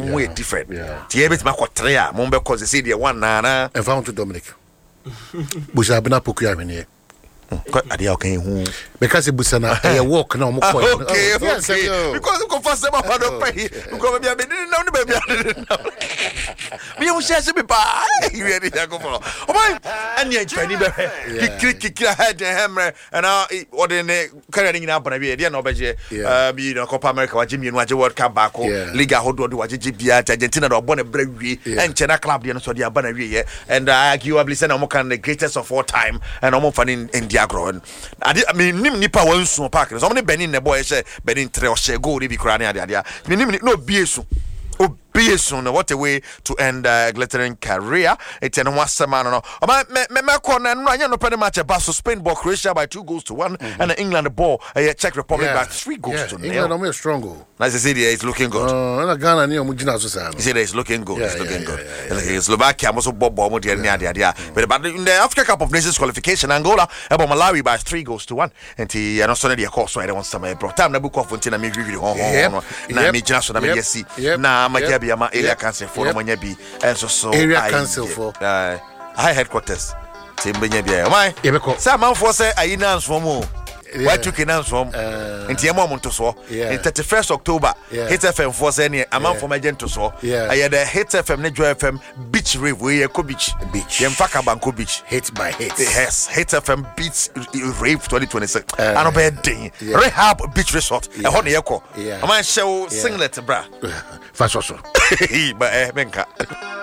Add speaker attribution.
Speaker 1: mo we different tie bit ma kotre a mo be cause say dey one na
Speaker 2: and found to Dominic busa bena poku ahwene
Speaker 1: adia okay hu
Speaker 2: because busa na e work na mo call
Speaker 1: okay because go first them up do pay because me didn't know the baby me am share se be pa you ready to go for oh my and you training be kick head hammer and what the carry nyina bana be dey na obeje bi no Copa America wa jimi no age World Cup back Liga hodo do waje bia Argentina do bɔ ne bra wie and China club dey no so dey abana wie and arguably say na mo can the greatest of all time and mo fan in India grown I mean nipa wan su park so mo Benin ne boy say Benin 3 o share goal bi kura ne ade me no biesu soon, what a way to end glittering career. It's an one summer. No, me corner no pretty much about Spain ball Croatia by 2-1 and England ball Czech Republic by 3-0.
Speaker 2: England almost strong goal.
Speaker 1: Nice to see it's looking good.
Speaker 2: And Ghana ni omujina so say.
Speaker 1: You see it's looking good. It's looking good. Slovakia also ball mo dey near. But in the Africa Cup of Nations qualification, Angola about Malawi by 3-1. And he and also the course so I don't summer bro. Time na book of Fontina me review na me just so na me see. Na ma area council for Manya B and so
Speaker 2: area council for
Speaker 1: high headquarters Timbanya B. Why? Some for say I announce for more. Why took announce from in Tiamon to so in 31st October Hit FM for any amount from agent to so I had a Hit FM Nedjo FM beach rave where beach Yemfaka Banco beach
Speaker 2: hit by hit.
Speaker 1: Yes, Hit FM beach rave 2026 and a bad day rehab beach resort a honey echo. I might show singlet bra
Speaker 2: Fast also
Speaker 1: but menka